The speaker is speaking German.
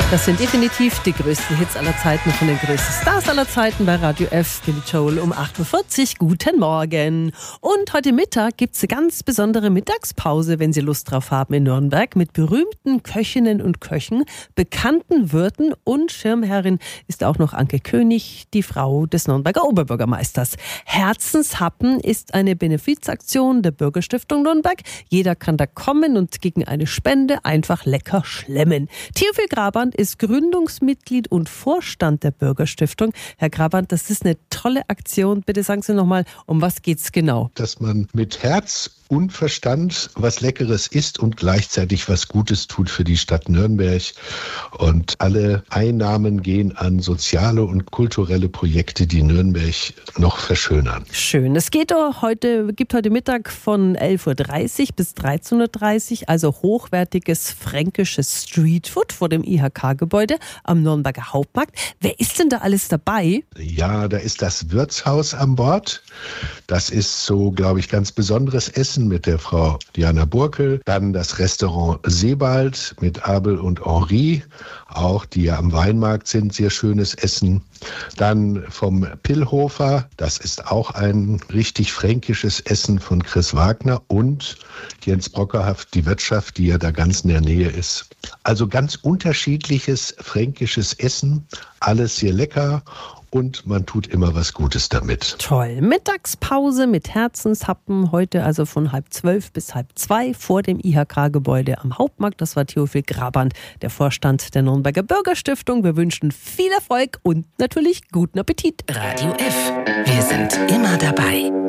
Das sind definitiv die größten Hits aller Zeiten von den größten Stars aller Zeiten bei Radio F. Billy Joel um 8.40 Uhr. Guten Morgen. Und heute Mittag gibt es eine ganz besondere Mittagspause, wenn Sie Lust drauf haben, in Nürnberg mit berühmten Köchinnen und Köchen, bekannten Wirten und Schirmherrin ist auch noch Anke König, die Frau des Nürnberger Oberbürgermeisters. Herzenshappen ist eine Benefizaktion der Bürgerstiftung Nürnberg. Jeder kann da kommen und gegen eine Spende einfach lecker schlemmen. Theophil Graband ist Gründungsmitglied und Vorstand der Bürgerstiftung. Herr Graband, das ist eine tolle Aktion. Bitte sagen Sie nochmal, um was geht's genau? Dass man mit Herz und Verstand was Leckeres isst und gleichzeitig was Gutes tut für die Stadt Nürnberg. Und alle Einnahmen gehen an soziale und kulturelle Projekte, die Nürnberg noch verschönern. Schön. Es gibt heute Mittag von 11.30 Uhr bis 13.30 Uhr, also hochwertiges fränkisches Streetfood vor dem IHK-Gebäude am Nürnberger Hauptmarkt. Wer ist denn da alles dabei? Ja, da ist das Wirtshaus an Bord. Das ist so, glaube ich, ganz besonderes Essen mit der Frau Diana Burkel. Dann das Restaurant Sebald mit Abel und Henri, auch die ja am Weinmarkt sind, sehr schönes Essen. Dann vom Pillhofer, das ist auch ein richtig fränkisches Essen von Chris Wagner und Jens Brockerhaft, die Wirtschaft, die ja da ganz in der Nähe ist. Also ganz unterschiedliches fränkisches Essen, alles sehr lecker. Und man tut immer was Gutes damit. Toll. Mittagspause mit Herzenshappen. Heute also von 11:30 bis 1:30 vor dem IHK-Gebäude am Hauptmarkt. Das war Theophil Graband, der Vorstand der Nürnberger Bürgerstiftung. Wir wünschen viel Erfolg und natürlich guten Appetit. Radio F. Wir sind immer dabei.